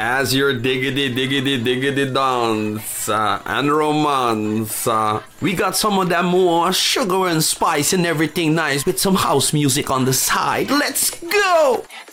as your diggity diggity diggity dance and romance. We got some of that more sugar and spice and everything nice with some house music on the side. Let's go!